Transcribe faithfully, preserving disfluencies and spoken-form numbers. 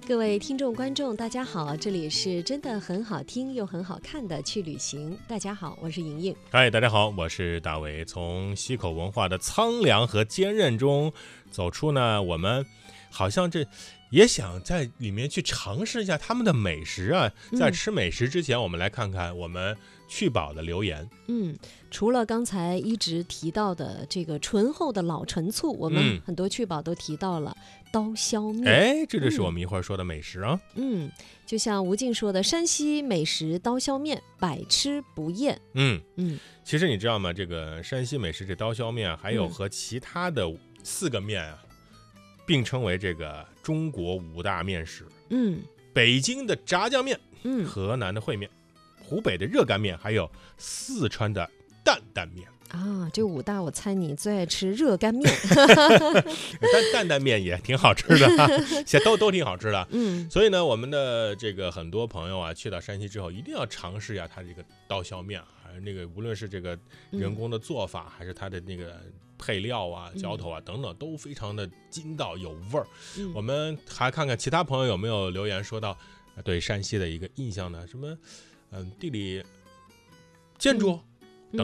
各位听众观众大家好，这里是真的很好听又很好看的去旅行。大家好，我是莹莹。 嗨，大家好，我是大伟。从西口文化的苍凉和坚韧中走出呢，我们好像这也想在里面去尝试一下他们的美食啊。在吃美食之前，我们来看看我们去宝的留言。 嗯，除了刚才一直提到的这个醇厚的老陈醋，我们很多去宝都提到了刀削面。 哎，这就是我们一会儿说的美食啊。 嗯，就像吴静说的，山西美食刀削面百吃不厌。 嗯嗯，其实你知道吗？这个山西美食这刀削面，还有和其他的四个面啊，并称为这个中国五大面食。嗯，北京的炸酱面，嗯，河南的烩面，湖北的热干面，还有四川的担担面啊。这五大我猜你最爱吃热干面但担担面也挺好吃的、啊、都都挺好吃的。嗯，所以呢，我们的这个很多朋友啊，去到山西之后一定要尝试一下它这个刀削面啊，那个无论是这个人工的做法、嗯、还是它的那个配料啊、浇头啊等等，都非常的筋道有味儿、嗯、我们还看看其他朋友有没有留言说到对山西的一个印象呢？什么嗯，地理建筑、